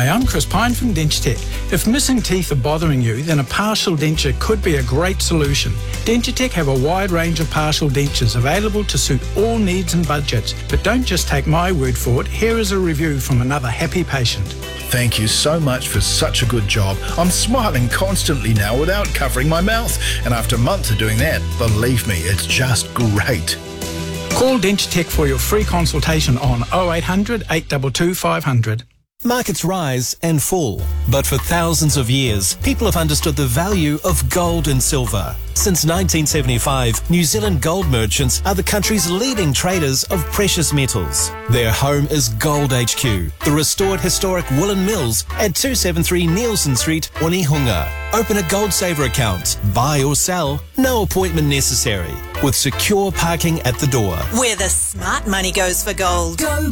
Hi, I'm Chris Pine from Dentitech. If missing teeth are bothering you, then a partial denture could be a great solution. Dentitech have a wide range of partial dentures available to suit all needs and budgets. But don't just take my word for it. Here is a review from another happy patient. Thank you so much for such a good job. I'm smiling constantly now without covering my mouth. And after months of doing that, believe me, it's just great. Call Dentitech for your free consultation on 0800 822 500. Markets rise and fall, but for thousands of years, people have understood the value of gold and silver. Since 1975, New Zealand gold merchants are the country's leading traders of precious metals. Their home is Gold HQ, the restored historic woolen mills at 273 Nielsen Street, Onehunga. Open a Gold Saver account, buy or sell, no appointment necessary, with secure parking at the door. Where the smart money goes for gold. Go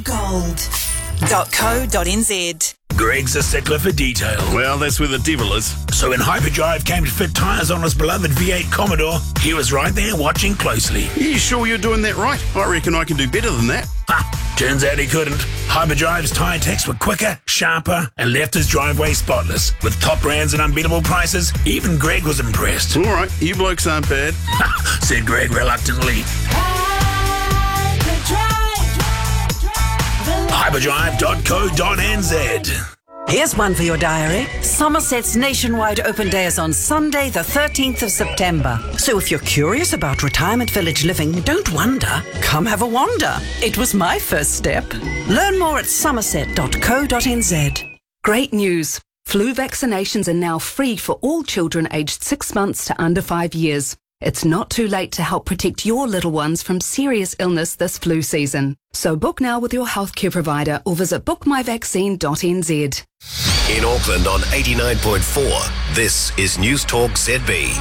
gold.co.nz. Greg's a stickler for detail. Well, that's where the devil is. So when Hyperdrive came to fit tyres on his beloved V8 Commodore, he was right there watching closely. Are you sure you're doing that right? I reckon I can do better than that. Turns out he couldn't. Hyperdrive's tyre techs were quicker, sharper, and left his driveway spotless. With top brands and unbeatable prices, even Greg was impressed. All right, you blokes aren't bad. Said Greg reluctantly. Hyperdrive.co.nz. Here's one for your diary. Somerset's nationwide open day is on Sunday, the 13th of September. So if you're curious about retirement village living, don't wonder. Come have a wander. It was my first step. Learn more at somerset.co.nz. Great news. Flu vaccinations are now free for all children aged 6 months to under 5 years. It's not too late to help protect your little ones from serious illness this flu season. So book now with your healthcare provider or visit bookmyvaccine.nz. In Auckland on 89.4, this is News Talk ZB.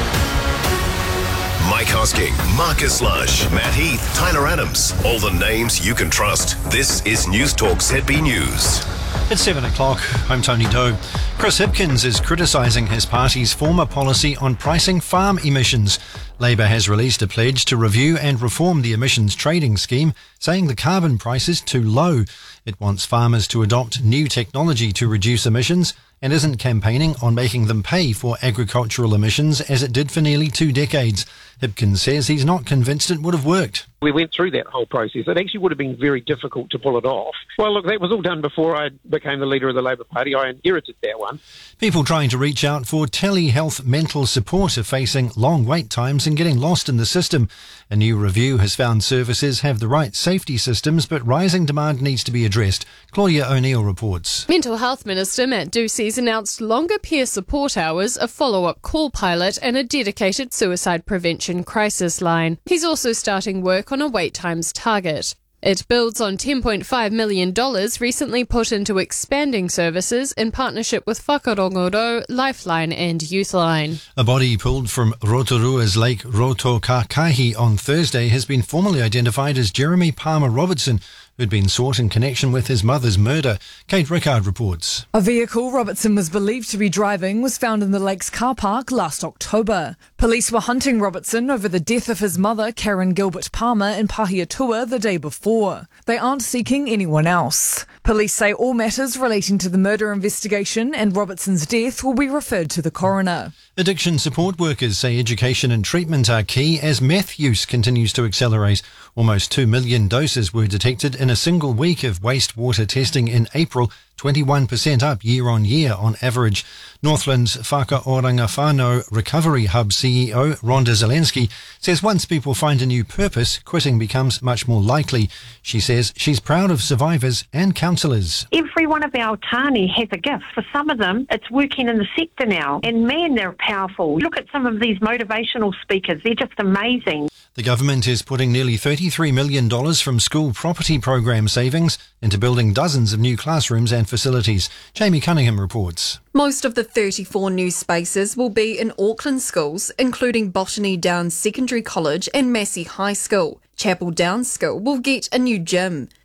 Mike Hosking, Marcus Lush, Matt Heath, Tyler Adams. All the names you can trust. This is News Talk ZB News. It's 7 o'clock. I'm Tony Doe. Chris Hipkins is criticising his party's former policy on pricing farm emissions. Labour has released a pledge to review and reform the emissions trading scheme, saying the carbon price is too low. It wants farmers to adopt new technology to reduce emissions and isn't campaigning on making them pay for agricultural emissions as it did for nearly 2 decades. Hipkins says he's not convinced it would have worked. We went through that whole process. It actually would have been very difficult to pull it off. Well, look, that was all done before I became the leader of the Labour Party. I inherited that one. People trying to reach out for telehealth mental support are facing long wait times and getting lost in the system. A new review has found services have the right safety systems, but rising demand needs to be addressed. Claudia O'Neill reports. Mental Health Minister Matt Ducey's announced longer peer support hours, a follow-up call pilot and a dedicated suicide prevention crisis line. He's also starting work on a wait times target. It builds on $10.5 million recently put into expanding services in partnership with Whakarongoro, Lifeline and Youthline. A body pulled from Rotorua's Lake Rotokakahi on Thursday has been formally identified as Jeremy Palmer Robertson, who'd been sought in connection with his mother's murder. Kate Rickard reports. A vehicle Robertson was believed to be driving was found in the lake's car park last October. Police were hunting Robertson over the death of his mother, Karen Gilbert Palmer, in Pahiatua the day before. They aren't seeking anyone else. Police say all matters relating to the murder investigation and Robertson's death will be referred to the coroner. Addiction support workers say education and treatment are key as meth use continues to accelerate. Almost 2 million doses were detected in a single week of wastewater testing in April, 21% up year on year on average. Northland's Whakaoranga Recovery Hub CEO Rhonda Zelensky says once people find a new purpose, quitting becomes much more likely. She says she's proud of survivors and counsellors. Every one of our tāne has a gift. For some of them, it's working in the sector now. And man, they're powerful. Look at some of these motivational speakers. They're just amazing. The government is putting nearly $33 million from school property program savings into building dozens of new classrooms and facilities. Jamie Cunningham reports. Most of the 34 new spaces will be in Auckland schools, including Botany Downs Secondary College and Massey High School. Chapel Downs School will get a new gym.